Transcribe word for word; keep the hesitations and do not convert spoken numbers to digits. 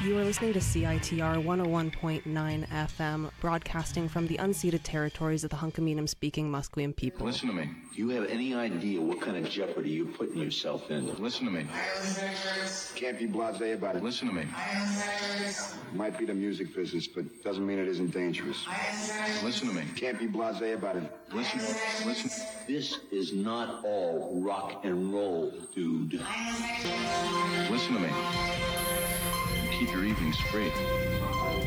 You are listening to C I T R one oh one point nine F M, broadcasting from the unceded territories of the Hunkaminam-speaking Musqueam people. Listen to me. Do you have any idea what kind of jeopardy you're putting yourself in? Listen to me. Can't be blasé about it. Listen to me. Might be the music business, but doesn't mean it isn't dangerous. Listen to me. Can't be blasé about it. Listen. Listen. This is not all rock and roll, dude. Listen to me. Keep your evenings free.